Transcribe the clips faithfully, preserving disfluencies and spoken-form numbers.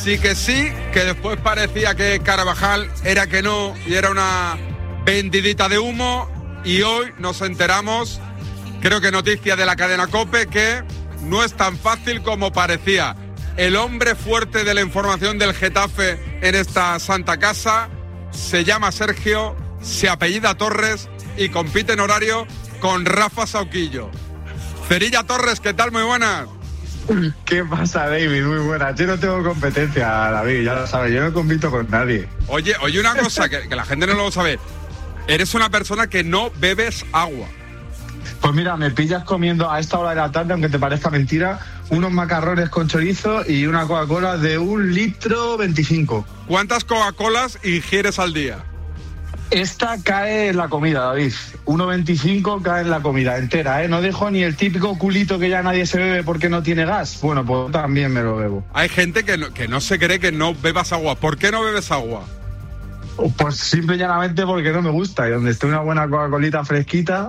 sí que sí, que después parecía que Carvajal era que no y era una vendidita de humo, y hoy nos enteramos, creo que noticia de la cadena COPE, que no es tan fácil como parecía. El hombre fuerte de la información del Getafe en esta santa casa se llama Sergio, se apellida Torres y compite en horario con Rafa Sauquillo. Cerilla Torres, ¿qué tal? Muy buenas. ¿Qué pasa, David? Muy buenas. Yo no tengo competencia, David, ya lo sabes, yo no compito con nadie. Oye, oye una cosa que, que la gente no lo sabe. Eres una persona que no bebes agua. Pues mira, me pillas comiendo a esta hora de la tarde, aunque te parezca mentira, unos macarrones con chorizo y una Coca-Cola de un litro veinticinco. ¿Cuántas Coca-Colas ingieres al día? Esta cae en la comida, David. uno veinticinco cae en la comida entera, ¿eh? No dejo ni el típico culito que ya nadie se bebe porque no tiene gas. Bueno, pues también me lo bebo. Hay gente que no, que no se cree que no bebas agua. ¿Por qué no bebes agua? Pues simple y llanamente porque no me gusta. Y donde esté una buena Coca-Colita fresquita,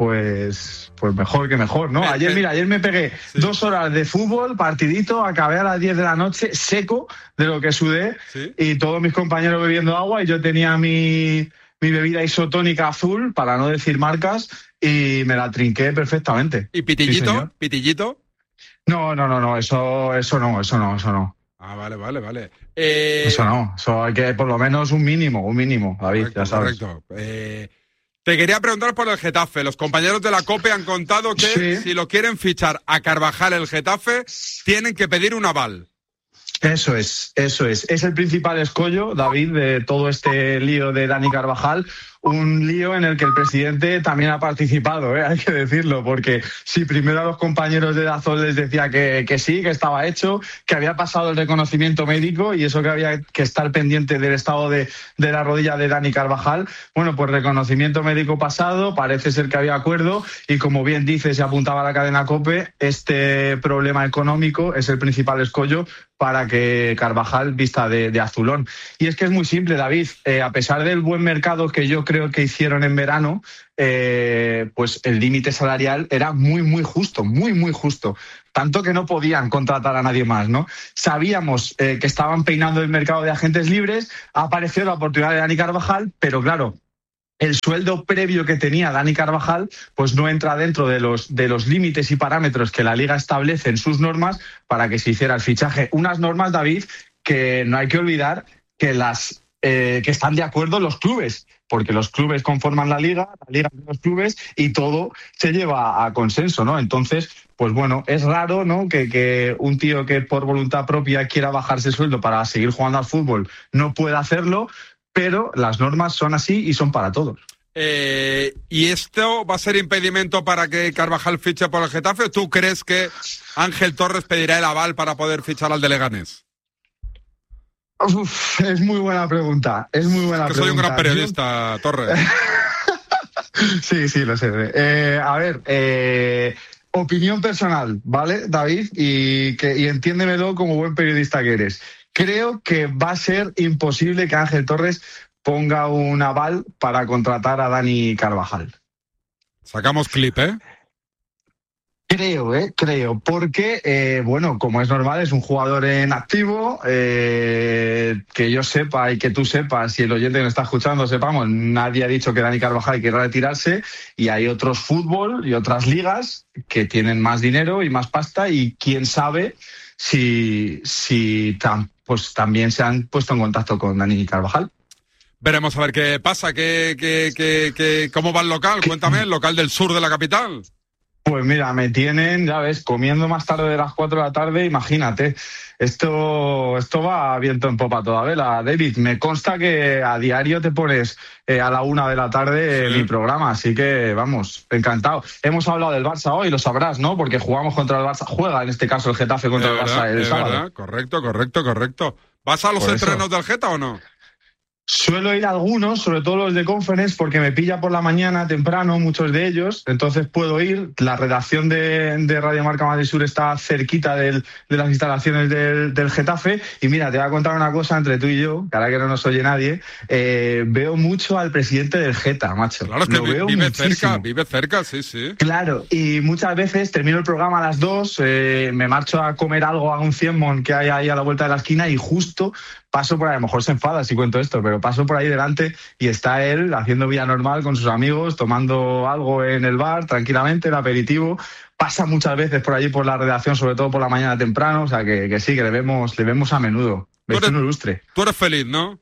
pues, pues mejor que mejor, ¿no? Ayer, mira, ayer me pegué sí. dos horas de fútbol, partidito, acabé a las diez de la noche, seco de lo que sudé, ¿sí? Y todos mis compañeros bebiendo agua, y yo tenía mi, mi bebida isotónica azul, para no decir marcas, y me la trinqué perfectamente. ¿Y pitillito? Sí, ¿pitillito? No, no, no, no, eso, eso no, eso no, eso no. Ah, vale, vale, vale. Eh... Eso no, eso hay que por lo menos un mínimo, un mínimo, David, correcto, ya sabes. Correcto. Eh... Te quería preguntar por el Getafe. Los compañeros de la COPE han contado que sí. Si lo quieren fichar a Carvajal el Getafe, tienen que pedir un aval. Eso es, eso es. Es el principal escollo, David, de todo este lío de Dani Carvajal. Un lío en el que el presidente también ha participado, ¿eh? Hay que decirlo, porque si primero a los compañeros de Dazón les decía que, que sí, que estaba hecho, que había pasado el reconocimiento médico y eso que había que estar pendiente del estado de, de la rodilla de Dani Carvajal, bueno, pues reconocimiento médico pasado, parece ser que había acuerdo y como bien dice, se apuntaba a la cadena COPE, este problema económico es el principal escollo para que Carvajal vista de, de azulón. Y es que es muy simple, David, eh, a pesar del buen mercado que yo creo que hicieron en verano, eh, pues el límite salarial era muy, muy justo, muy, muy justo. Tanto que no podían contratar a nadie más, ¿no? Sabíamos eh, que estaban peinando el mercado de agentes libres, apareció la oportunidad de Dani Carvajal, pero claro, el sueldo previo que tenía Dani Carvajal pues no entra dentro de los, de los límites y parámetros que la Liga establece en sus normas para que se hiciera el fichaje. Unas normas, David, que no hay que olvidar que las eh, que están de acuerdo los clubes, porque los clubes conforman la Liga, la Liga de los clubes, y todo se lleva a consenso, ¿no? Entonces, pues bueno, es raro, ¿no?, que, que un tío que por voluntad propia quiera bajarse el sueldo para seguir jugando al fútbol no pueda hacerlo, pero las normas son así y son para todos. Eh, ¿Y esto va a ser impedimento para que Carvajal fiche por el Getafe? ¿O tú crees que Ángel Torres pedirá el aval para poder fichar al de Leganés? Uf, es muy buena pregunta, es muy buena es que pregunta. Soy un gran periodista, Yo... Torres. Sí, sí, lo sé. Eh, a ver, eh, opinión personal, ¿vale, David? Y, que, y entiéndemelo como buen periodista que eres. Creo que va a ser imposible que Ángel Torres ponga un aval para contratar a Dani Carvajal. Sacamos clip, ¿eh? Creo, ¿eh? Creo, porque, eh, bueno, como es normal, es un jugador en activo, eh, que yo sepa y que tú sepas, y el oyente que me está escuchando sepamos, nadie ha dicho que Dani Carvajal quiera retirarse, y hay otros fútbol y otras ligas que tienen más dinero y más pasta, y quién sabe si, si tam, pues también se han puesto en contacto con Dani Carvajal. Veremos a ver qué pasa, qué, qué, qué, qué, cómo va el local, cuéntame, el local del sur de la capital. Pues mira, me tienen, ya ves, comiendo más tarde de las cuatro de la tarde, imagínate. Esto esto va a viento en popa toda vela. David, me consta que a diario te pones eh, a la una de la tarde sí. mi programa, así que vamos, encantado. Hemos hablado del Barça hoy, lo sabrás, ¿no? Porque jugamos contra el Barça, juega en este caso el Getafe contra el Barça el sábado. Verdad. Correcto, correcto, correcto. ¿Vas a los Por entrenos eso. del Geta o no? Suelo ir a algunos, sobre todo los de Conference, porque me pilla por la mañana temprano, muchos de ellos, entonces puedo ir. La redacción de, de Radio Marca Madrid Sur está cerquita del, de las instalaciones del, del Getafe. Y mira, te voy a contar una cosa entre tú y yo, que ahora que no nos oye nadie, eh, veo mucho al presidente del Geta, macho. Claro, es que Lo veo vive muchísimo. cerca, vive cerca, sí, sí. Claro, y muchas veces termino el programa a las dos, eh, me marcho a comer algo a un cienmon que hay ahí a la vuelta de la esquina y justo paso por ahí, a lo mejor se enfada si cuento esto, pero paso por ahí delante y está él haciendo vida normal con sus amigos, tomando algo en el bar, tranquilamente, el aperitivo. Pasa muchas veces por allí por la redacción, sobre todo por la mañana temprano, o sea que, que sí, que le vemos, le vemos a menudo. Es un ilustre. Tú eres feliz, ¿no?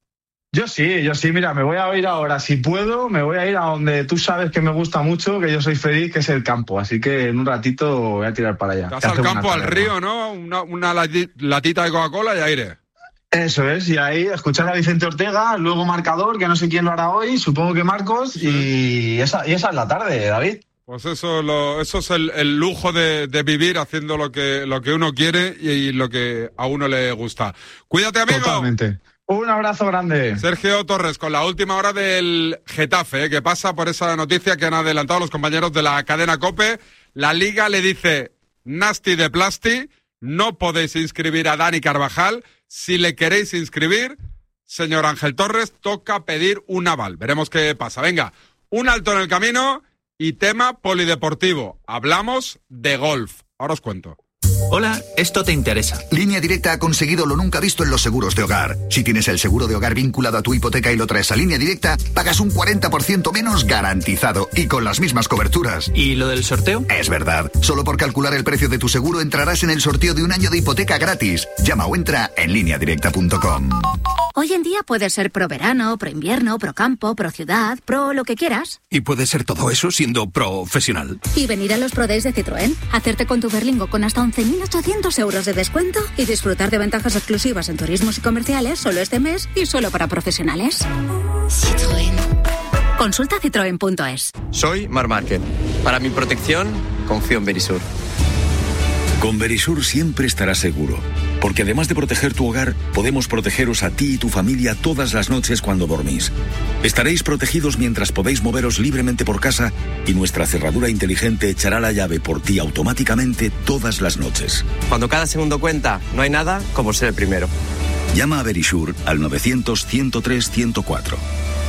Yo sí, yo sí, mira, me voy a ir ahora, si puedo, me voy a ir a donde tú sabes que me gusta mucho, que yo soy feliz, que es el campo, así que en un ratito voy a tirar para allá. Te vas al campo, al río, ¿no? Una, una latita de Coca-Cola y aire. Eso es, y ahí escuchar a Vicente Ortega, luego marcador, que no sé quién lo hará hoy, supongo que Marcos, sí. y, esa, y esa es la tarde, David. Pues eso, lo, eso es el, el lujo de, de vivir haciendo lo que, lo que uno quiere y, y lo que a uno le gusta. Cuídate, amigo. Totalmente. Un abrazo grande. Sergio Torres, con la última hora del Getafe, ¿eh? Que pasa por esa noticia que han adelantado los compañeros de la cadena COPE. La Liga le dice, nasty de plasti, no podéis inscribir a Dani Carvajal. Si le queréis inscribir, señor Ángel Torres, toca pedir un aval. Veremos qué pasa. Venga, un alto en el camino y tema polideportivo. Hablamos de golf. Ahora os cuento. Hola, esto te interesa. Línea Directa ha conseguido lo nunca visto en los seguros de hogar. Si tienes el seguro de hogar vinculado a tu hipoteca y lo traes a Línea Directa, pagas un cuarenta por ciento menos garantizado y con las mismas coberturas. ¿Y lo del sorteo? Es verdad. Solo por calcular el precio de tu seguro entrarás en el sorteo de un año de hipoteca gratis. Llama o entra en línea directa punto com. Hoy en día puedes ser pro verano, pro invierno, pro campo, pro ciudad, pro lo que quieras. Y puedes ser todo eso siendo profesional. Y venir a los Pro Days de Citroën, hacerte con tu Berlingo con hasta once mil ochocientos euros de descuento y disfrutar de ventajas exclusivas en turismos y comerciales solo este mes y solo para profesionales. Citroën. Consulta citroen punto es. Soy Mar Márquez. Para mi protección, confío en Verisur. Con Verisur siempre estarás seguro, porque además de proteger tu hogar, podemos protegeros a ti y tu familia todas las noches cuando dormís. Estaréis protegidos mientras podéis moveros libremente por casa y nuestra cerradura inteligente echará la llave por ti automáticamente todas las noches. Cuando cada segundo cuenta, no hay nada como ser el primero. Llama a Verisur al novecientos, ciento tres, ciento cuatro.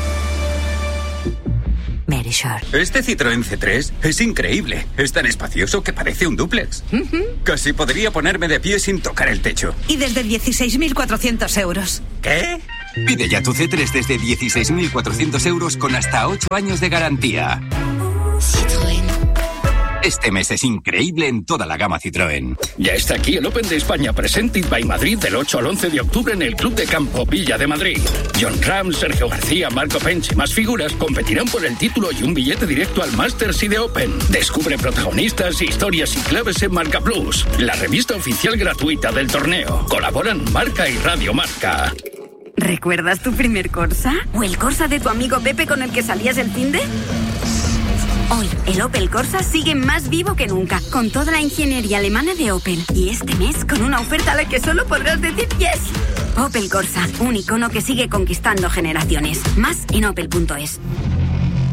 Verisur. Este Citroën C tres es increíble. Es tan espacioso que parece un dúplex. Uh-huh. Casi podría ponerme de pie sin tocar el techo. Y desde dieciséis mil cuatrocientos euros. ¿Qué? Pide ya tu C tres desde dieciséis mil cuatrocientos euros con hasta ocho años de garantía. Citroën. Este mes es increíble en toda la gama Citroën. Ya está aquí el Open de España Presented by Madrid del ocho al once de octubre en el Club de Campo Villa de Madrid. John Ram, Sergio García, Marco Pence y más figuras competirán por el título y un billete directo al Masters y de Open. Descubre protagonistas, historias y claves en Marca Plus, la revista oficial gratuita del torneo. Colaboran Marca y Radio Marca. ¿Recuerdas tu primer Corsa? ¿O el Corsa de tu amigo Pepe con el que salías el finde? Hoy, el Opel Corsa sigue más vivo que nunca, con toda la ingeniería alemana de Opel. Y este mes, con una oferta a la que solo podrás decir yes. Opel Corsa, un icono que sigue conquistando generaciones. Más en opel punto es.